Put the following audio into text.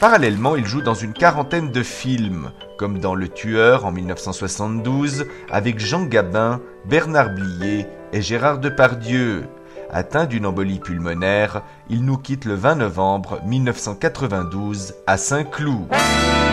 Parallèlement, il joue dans une quarantaine de films, comme dans Le Tueur en 1972, avec Jean Gabin, Bernard Blier et Gérard Depardieu. Atteint d'une embolie pulmonaire, il nous quitte le 20 novembre 1992 à Saint-Cloud.